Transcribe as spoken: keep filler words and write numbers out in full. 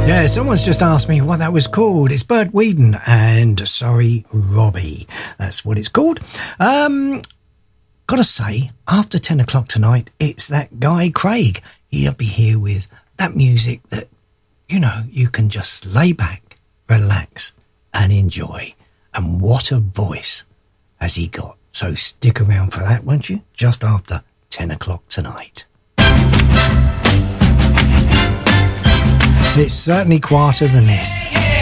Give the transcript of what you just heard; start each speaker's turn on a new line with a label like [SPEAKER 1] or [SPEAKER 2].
[SPEAKER 1] Yeah, someone's just asked me what that was called. It's Bert Whedon and Sorry Robbie. That's what it's called. Um, gotta say, after ten o'clock tonight, it's that guy Craig. He'll be here with that music that, you know, you can just lay back, relax and enjoy. And what a voice has he got. So stick around for that, won't you? Just after ten o'clock tonight. It's certainly quieter than this.